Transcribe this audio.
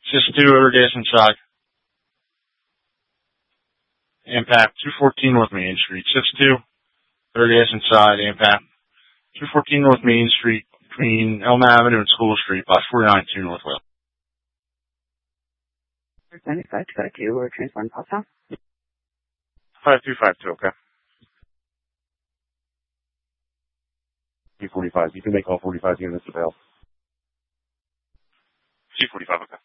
62, every gas inside. Impact, 214 North Main Street. 62, every gas inside, impact. 214 North Main Street, between Elm Avenue and School Street, box 492 Northwest. 75 to go to or transport pulse out. 5252, okay. 245. You can make all 45 units available. 245, okay.